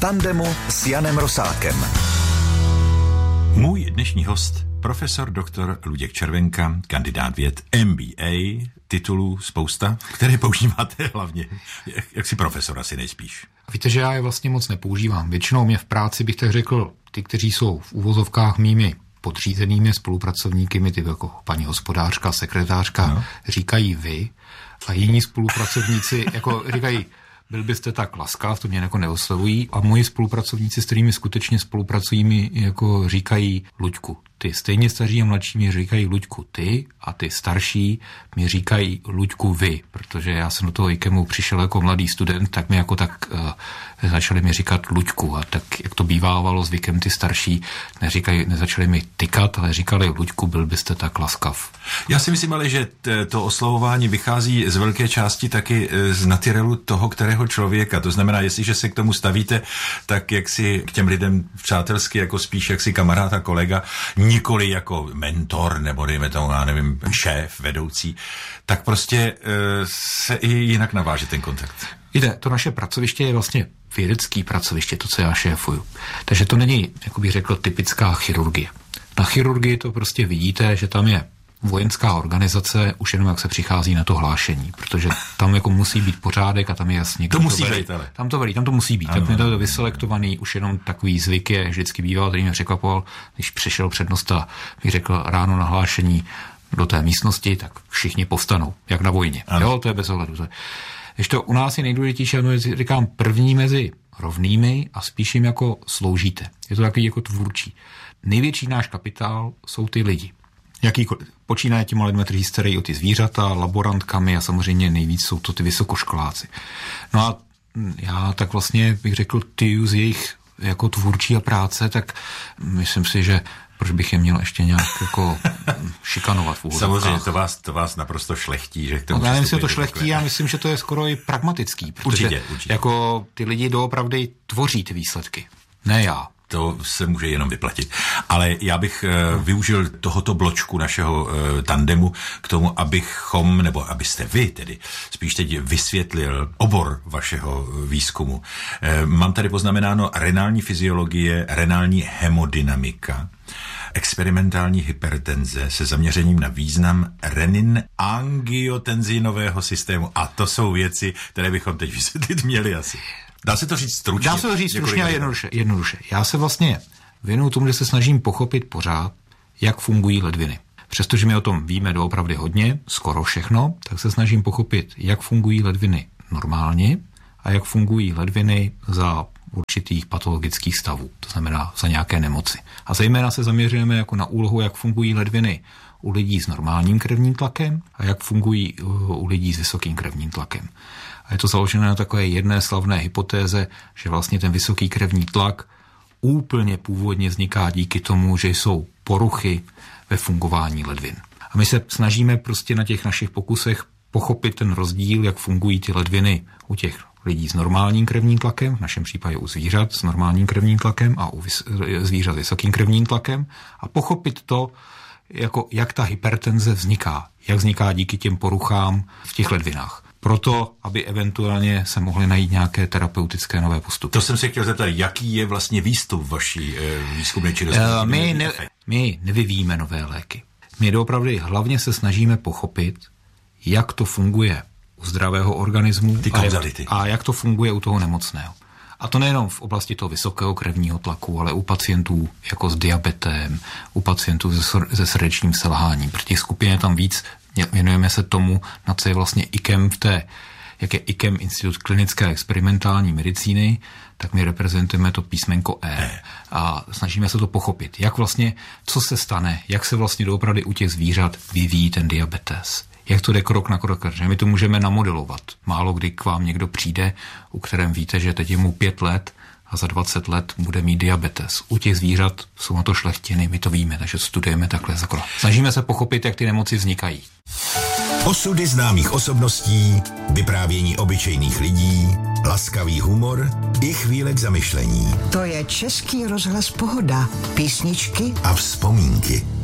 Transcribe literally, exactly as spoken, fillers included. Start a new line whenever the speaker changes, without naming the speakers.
tandemu s Janem Rosákem.
Můj dnešní host, profesor doktor Luděk Červenka, kandidát věd, M B A, titulů spousta, které používáte hlavně. Jak si profesor asi nejspíš.
Víte, že já je vlastně moc nepoužívám. Většinou mě v práci, bych tak řekl, ty, kteří jsou v uvozovkách mými podřízenými spolupracovníky, mi ty jako paní hospodářka, sekretářka, no. říkají vy a jiní spolupracovníci jako říkají, byl byste tak laskav, to mě jako neoslovují a moji spolupracovníci, s kterými skutečně spolupracují, mi jako říkají Luďku. Ty stejně staří a mladší mi říkají Luďku ty a ty starší mi říkají Luďku vy, protože já jsem do toho IKEMu přišel jako mladý student, tak mi jako tak uh, začali mi říkat Luďku a tak, jak to bývávalo zvykem, ty starší neříkají, nezačali mi tykat, ale říkali Luďku, byl byste tak laskav.
Já si myslím ale, že t- to oslovování vychází z velké části taky z natyrelu toho, kterého člověka. To znamená, jestliže se k tomu stavíte, tak jak si k těm lidem přátelsky, jako spíš jak si kamarád a kolega, nikoli jako mentor, nebo dejme tomu, já nevím, šéf, vedoucí, tak prostě e, se i jinak naváže ten kontakt.
Víte, to naše pracoviště je vlastně vědecký pracoviště, to, co já šéfuju. Takže to není, jako bych řekl, typická chirurgie. Na chirurgii to prostě vidíte, že tam je vojenská organizace, už jenom jak se přichází na to hlášení, protože tam jako musí být pořádek a tam je jasně...
To musí být, ale.
Tam to velí, tam to musí být.
Ano,
tak mě to vyselektovaný, už jenom takový zvyk je vždycky býval, který mě překvapoval, když přišel přednost a mi řekl ráno na hlášení do té místnosti, tak všichni povstanou, jak na vojně. Ano. Jo, to je bez ohledu. Když to u nás je nejdůležitější, já říkám první mezi rovnými a spíš jim jako sloužíte. Je to takový jako tvůrčí. Největší náš kapitál jsou ty lidi. Jakýkoliv. Počínaje těma lidmi, kteří starají o ty zvířata, laborantkami a samozřejmě nejvíc jsou to ty vysokoškoláci. No a já tak vlastně bych řekl, ty z jejich jako tvůrčí a práce, tak myslím si, že proč bych je měl ještě nějak jako šikanovat v úvodách.
Samozřejmě, to vás, to vás naprosto šlechtí, že k tomu
no, já myslím, že to šlechtí, já myslím, že to je skoro i pragmatický. Protože
určitě, určitě.
Jako ty lidi doopravdy tvoří ty výsledky. Ne já.
To se může jenom vyplatit. Ale já bych uh, využil tohoto bločku našeho uh, tandemu k tomu, abychom, nebo abyste vy tedy spíš teď vysvětlil obor vašeho výzkumu. Uh, mám tady poznamenáno renální fyziologie, renální hemodynamika, experimentální hypertenze se zaměřením na význam renin-angiotenzinového systému. A to jsou věci, které bychom teď vysvětlit měli asi. Dá se to říct stručně?
Dá se to říct stručně a jednoduše, jednoduše. Já se vlastně věnuju tomu, že se snažím pochopit pořád, jak fungují ledviny. Přestože my o tom víme doopravdy hodně, skoro všechno, tak se snažím pochopit, jak fungují ledviny normálně a jak fungují ledviny za určitých patologických stavů, to znamená za nějaké nemoci. A zejména se zaměřujeme jako na úlohu, jak fungují ledviny u lidí s normálním krevním tlakem a jak fungují u lidí s vysokým krevním tlakem. A je to založené na takové jedné slavné hypotéze, že vlastně ten vysoký krevní tlak úplně původně vzniká díky tomu, že jsou poruchy ve fungování ledvin. A my se snažíme prostě na těch našich pokusech pochopit ten rozdíl, jak fungují ty ledviny u těch lidí s normálním krevním tlakem, v našem případě u zvířat s normálním krevním tlakem a u zvířat s vysokým krevním tlakem a pochopit to, jako jak ta hypertenze vzniká, jak vzniká díky těm poruchám v těch ledvinách. Proto, aby eventuálně se mohly najít nějaké terapeutické nové postupy.
To jsem se chtěl zeptat, jaký je vlastně výstup vaší e, výzkumné činnosti?
E, my, ne, my nevyvíjíme nové léky. My doopravdy hlavně se snažíme pochopit, jak to funguje u zdravého organismu a jak, a jak to funguje u toho nemocného. A to nejenom v oblasti toho vysokého krevního tlaku, ale u pacientů jako s diabetem, u pacientů se srdečním selháním. Pro těch skupin je tam víc, věnujeme se tomu, na co je vlastně IKEM v té, jak je IKEM, Institut klinické a experimentální medicíny, tak my reprezentujeme to písmenko E a snažíme se to pochopit, jak vlastně, co se stane, jak se vlastně doopravdy u těch zvířat vyvíjí ten diabetes. Jak to jde krok na krok, že my to můžeme namodelovat. Málo kdy k vám někdo přijde, u kterém víte, že teď je mu pět let a za dvacet let bude mít diabetes. U těch zvířat jsou na to šlechtiny, my to víme, takže studujeme takhle za krok. Snažíme se pochopit, jak ty nemoci vznikají.
Osudy známých osobností, vyprávění obyčejných lidí, laskavý humor i chvíle k zamyšlení.
To je Český rozhlas Pohoda, písničky
a vzpomínky.